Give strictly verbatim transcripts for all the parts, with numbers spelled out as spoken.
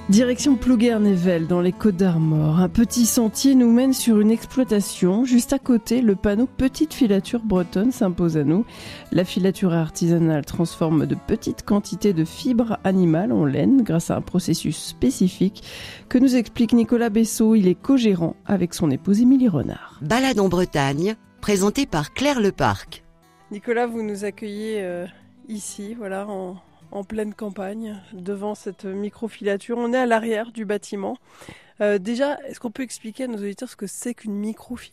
Direction Plouguer-Nével, dans les Côtes-d'Armor. Un petit sentier nous mène sur une exploitation. Juste à côté, le panneau « Petite filature bretonne » s'impose à nous. La filature artisanale transforme de petites quantités de fibres animales en laine grâce à un processus spécifique que nous explique Nicolas Bessot. Il est co-gérant avec son épouse Émilie Renard. Balade en Bretagne, présentée par Claire Leparc. Nicolas, vous nous accueillez euh, ici, voilà, en... en pleine campagne, devant cette microfilature. On est à l'arrière du bâtiment. Euh, déjà, est-ce qu'on peut expliquer à nos auditeurs ce que c'est qu'une microfilature ?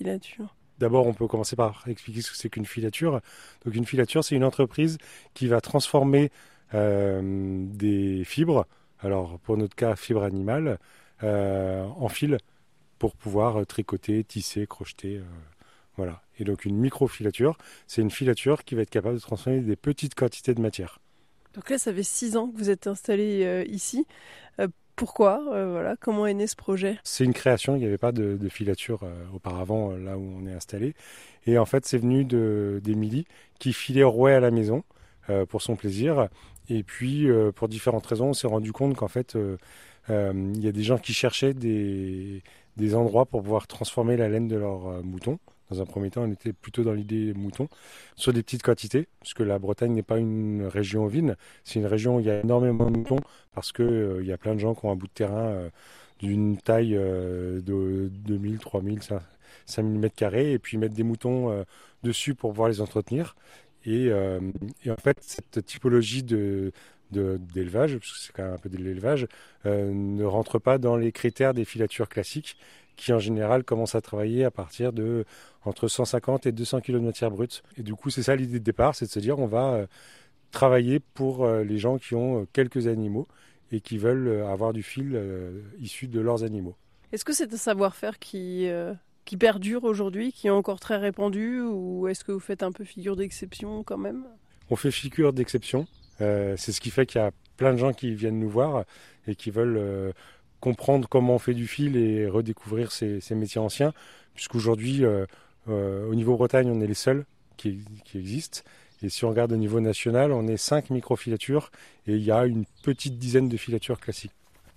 D'abord, on peut commencer par expliquer ce que c'est qu'une filature. Donc, une filature, c'est une entreprise qui va transformer euh, des fibres, alors pour notre cas, fibres animales, euh, en fil pour pouvoir tricoter, tisser, crocheter. Euh, voilà. Et donc, une microfilature, c'est une filature qui va être capable de transformer des petites quantités de matière. Donc là, ça fait six ans que vous êtes installé euh, ici. Euh, pourquoi euh, voilà, comment est né ce projet ? C'est une création, il n'y avait pas de, de filature euh, auparavant, euh, là où on est installé. Et en fait, c'est venu de, d'Émilie, qui filait rouet à la maison euh, pour son plaisir. Et puis, euh, pour différentes raisons, on s'est rendu compte qu'en fait, euh, euh, il y a des gens qui cherchaient des, des endroits pour pouvoir transformer la laine de leurs euh, moutons. Dans un premier temps, on était plutôt dans l'idée mouton, sur des petites quantités, puisque la Bretagne n'est pas une région ovine, c'est une région où il y a énormément de moutons, parce qu'il euh, y a plein de gens qui ont un bout de terrain euh, d'une taille euh, de deux mille, trois mille, cinq mille mètres carrés, et puis mettre des moutons euh, dessus pour pouvoir les entretenir. Et, euh, et en fait, cette typologie de, de, d'élevage, parce que c'est quand même un peu de l'élevage, euh, ne rentre pas dans les critères des filatures classiques, qui en général commencent à travailler à partir de entre cent cinquante et deux cents kilos de matière brute. Et du coup, c'est ça l'idée de départ, c'est de se dire on va euh, travailler pour euh, les gens qui ont euh, quelques animaux et qui veulent euh, avoir du fil euh, issu de leurs animaux. Est-ce que c'est un savoir-faire qui, euh, qui perdure aujourd'hui, qui est encore très répandu, ou est-ce que vous faites un peu figure d'exception quand même ? On fait figure d'exception, euh, c'est ce qui fait qu'il y a plein de gens qui viennent nous voir et qui veulent euh, comprendre comment on fait du fil et redécouvrir ces, ces métiers anciens, puisqu'aujourd'hui, euh, euh, au niveau Bretagne, on est les seuls qui, qui existent. Et si on regarde au niveau national, on est cinq microfilatures et il y a une petite dizaine de filatures classiques.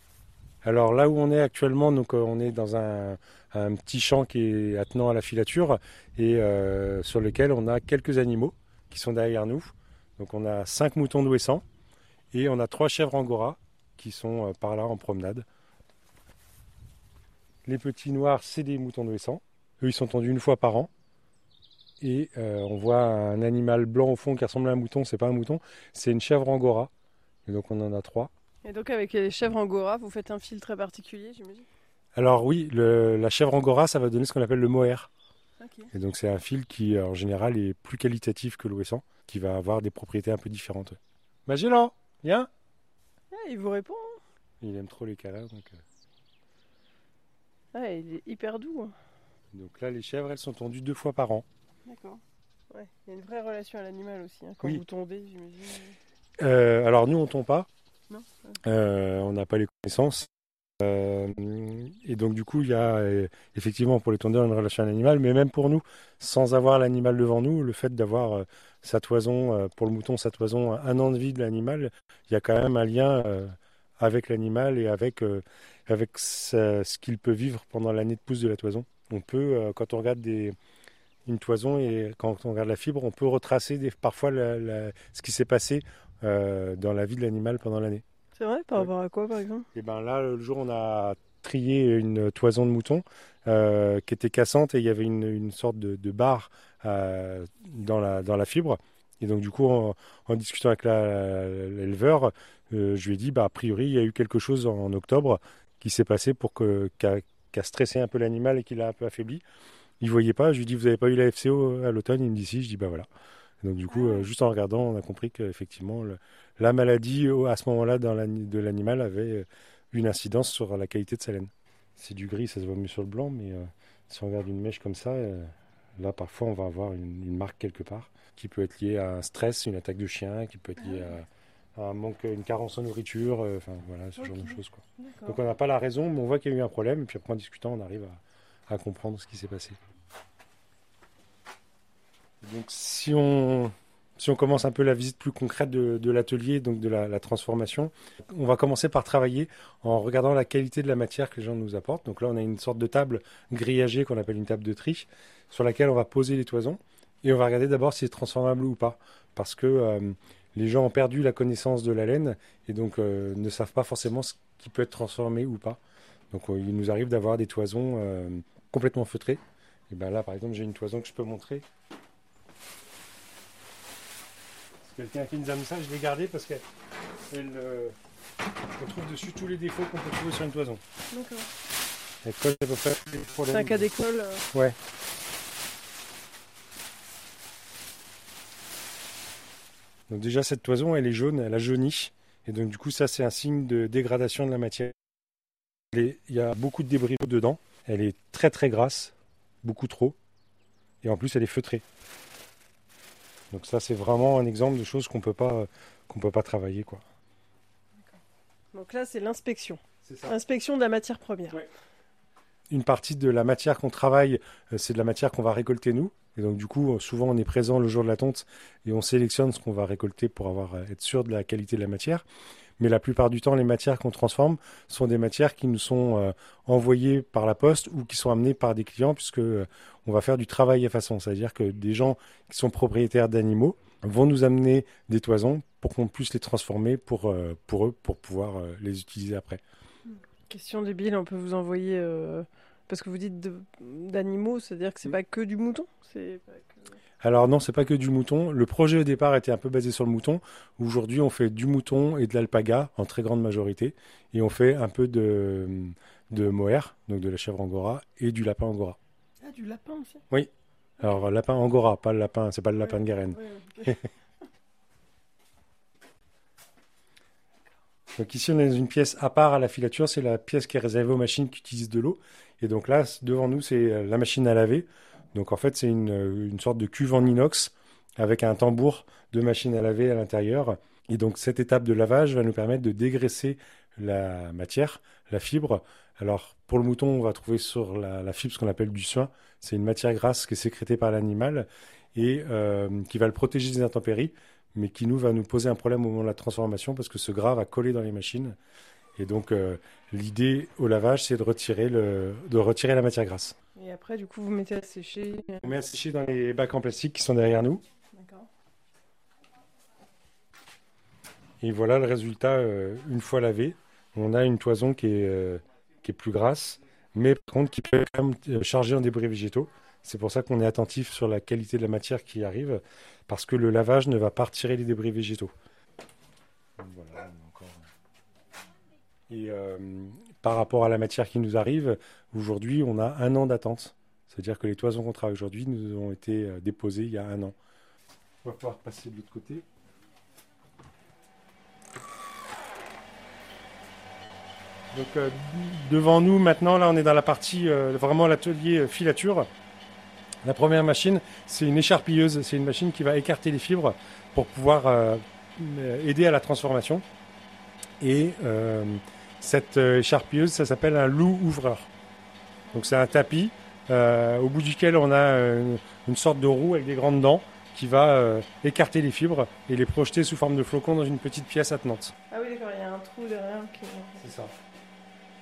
Alors là où on est actuellement, donc, on est dans un, un petit champ qui est attenant à la filature et euh, sur lequel on a quelques animaux qui sont derrière nous. Donc on a cinq moutons d'Ouessant et on a trois chèvres angora qui sont euh, par là en promenade. Les petits noirs, c'est des moutons d'Ouessant. Eux, ils sont tondus une fois par an. Et euh, on voit un animal blanc au fond qui ressemble à un mouton. C'est pas un mouton, c'est une chèvre angora. Et donc on en a trois. Et donc avec les chèvres angora, vous faites un fil très particulier, j'imagine ? Alors oui, le, la chèvre angora, ça va donner ce qu'on appelle le mohair. Okay. Et donc c'est un fil qui, en général, est plus qualitatif que l'Ouessant, qui va avoir des propriétés un peu différentes. Magellan, viens. Ah, il vous répond. Hein. Il aime trop les câlins, donc... Euh... Ah, il est hyper doux. Hein. Donc là, les chèvres, elles sont tondues deux fois par an. D'accord. Ouais. Il y a une vraie relation à l'animal aussi, hein, quand oui. vous tondez, j'imagine. Euh, alors nous, on ne tombe pas. Non. Euh, on n'a pas les connaissances. Euh, et donc du coup, il y a euh, effectivement pour les tondeurs une relation à l'animal, mais même pour nous, sans avoir l'animal devant nous, le fait d'avoir euh, sa toison, euh, pour le mouton, sa toison, un an de vie de l'animal, il y a quand même un lien euh, avec l'animal et avec, euh, avec sa, ce qu'il peut vivre pendant l'année de pousse de la toison. On peut, euh, quand on regarde des, une toison et quand on regarde la fibre, on peut retracer des, parfois la, la, ce qui s'est passé euh, dans la vie de l'animal pendant l'année. C'est vrai, par rapport à quoi par exemple ? Et ben là, le jour, on a trié une toison de mouton euh, qui était cassante et il y avait une, une sorte de, de barre euh, dans, la, dans la fibre. Et donc du coup, en, en discutant avec la, l'éleveur, euh, je lui ai dit, bah, a priori, il y a eu quelque chose en, en octobre qui s'est passé pour que, qui a, qui a stressé un peu l'animal et qui l'a un peu affaibli. Il ne voyait pas, je lui ai dit, vous n'avez pas eu la F C O à l'automne ? Il me dit si, je dis, bah voilà. Et donc du coup, euh, juste en regardant, on a compris qu'effectivement, le, la maladie à ce moment-là dans la, de l'animal avait une incidence sur la qualité de sa laine. C'est du gris, ça se voit mieux sur le blanc, mais euh, si on regarde une mèche comme ça, euh, là parfois on va avoir une, une marque quelque part qui peut être liée à un stress, une attaque de chien, qui peut être liée à, à un manque, une carence en nourriture, euh, enfin voilà, ce okay. genre de choses, quoi. Donc on n'a pas la raison, mais on voit qu'il y a eu un problème, et puis après en discutant, on arrive à, à comprendre ce qui s'est passé. Donc si on Si on commence un peu la visite plus concrète de, de l'atelier, donc de la, la transformation, on va commencer par travailler en regardant la qualité de la matière que les gens nous apportent. Donc là, on a une sorte de table grillagée qu'on appelle une table de tri, sur laquelle on va poser les toisons. Et on va regarder d'abord si c'est transformable ou pas. Parce que euh, les gens ont perdu la connaissance de la laine et donc euh, ne savent pas forcément ce qui peut être transformé ou pas. Donc euh, il nous arrive d'avoir des toisons euh, complètement feutrées. Et ben là, par exemple, j'ai une toison que je peux montrer. Quelqu'un qui nous a mis ça, je l'ai gardé parce qu'elle euh, trouve dessus tous les défauts qu'on peut trouver sur une toison. D'accord. Elle colle à peu près tous les problèmes. C'est un cas d'école. Euh... Ouais. Donc déjà cette toison, elle est jaune, elle a jauni. Et donc du coup ça c'est un signe de dégradation de la matière. Il y a beaucoup de débris dedans. Elle est très très grasse, beaucoup trop. Et en plus elle est feutrée. Donc ça, c'est vraiment un exemple de choses qu'on peut pas, qu'on peut pas travailler, quoi. Donc là, c'est l'inspection. C'est ça. L'inspection de la matière première. Ouais. Une partie de la matière qu'on travaille, c'est de la matière qu'on va récolter nous. Et donc du coup, souvent, on est présent le jour de la tonte et on sélectionne ce qu'on va récolter pour avoir, être sûr de la qualité de la matière. Mais la plupart du temps, les matières qu'on transforme sont des matières qui nous sont euh, envoyées par la poste ou qui sont amenées par des clients, puisque euh, on va faire du travail à façon. C'est-à-dire que des gens qui sont propriétaires d'animaux vont nous amener des toisons pour qu'on puisse les transformer pour, euh, pour eux, pour pouvoir euh, les utiliser après. Question débile, on peut vous envoyer... Euh, parce que vous dites de, d'animaux, c'est-à-dire que c'est mmh. pas que du mouton, c'est pas que... Alors non, c'est pas que du mouton. Le projet au départ était un peu basé sur le mouton. Aujourd'hui, on fait du mouton et de l'alpaga en très grande majorité. Et on fait un peu de, de mohair, donc de la chèvre angora, et du lapin angora. Ah, du lapin aussi ? Oui. Alors, lapin angora, pas le lapin, c'est pas le lapin ouais, de Guérène. Ouais, okay. Donc ici, on est dans une pièce à part à la filature. C'est la pièce qui est réservée aux machines qui utilisent de l'eau. Et donc là, devant nous, c'est la machine à laver. Donc en fait, c'est une, une sorte de cuve en inox avec un tambour de machine à laver à l'intérieur. Et donc cette étape de lavage va nous permettre de dégraisser la matière, la fibre. Alors pour le mouton, on va trouver sur la, la fibre ce qu'on appelle du suin. C'est une matière grasse qui est sécrétée par l'animal et euh, qui va le protéger des intempéries, mais qui nous va nous poser un problème au moment de la transformation parce que ce gras va coller dans les machines. Et donc euh, l'idée au lavage, c'est de retirer, le, de retirer la matière grasse. Et après, du coup, vous mettez à sécher. On met à sécher dans les bacs en plastique qui sont derrière nous. D'accord. Et voilà le résultat euh, une fois lavé. On a une toison qui est, euh, qui est plus grasse, mais par contre qui peut quand même charger en débris végétaux. C'est pour ça qu'on est attentif sur la qualité de la matière qui arrive, parce que le lavage ne va pas retirer les débris végétaux. Voilà, encore... Et euh, par rapport à la matière qui nous arrive, aujourd'hui, on a un an d'attente. C'est-à-dire que les toisons qu'on travaille aujourd'hui nous ont été déposées il y a un an. On va pouvoir passer de l'autre côté. Donc euh, devant nous maintenant, là on est dans la partie, euh, vraiment l'atelier filature. La première machine, c'est une écharpilleuse. C'est une machine qui va écarter les fibres pour pouvoir euh, aider à la transformation. Et euh, cette écharpilleuse, ça s'appelle un loup ouvreur. Donc c'est un tapis euh, au bout duquel on a euh, une sorte de roue avec des grandes dents qui va euh, écarter les fibres et les projeter sous forme de flocons dans une petite pièce attenante. Ah oui, d'accord, il y a un trou derrière qui... C'est ça.